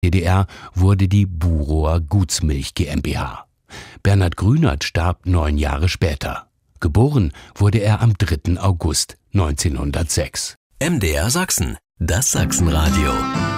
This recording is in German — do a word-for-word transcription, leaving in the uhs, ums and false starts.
D D R wurde die Burower Gutsmilch GmbH. Bernhard Grünert starb neun Jahre später. Geboren wurde er am dritten August neunzehnhundertsechs. M D R Sachsen, das Sachsenradio.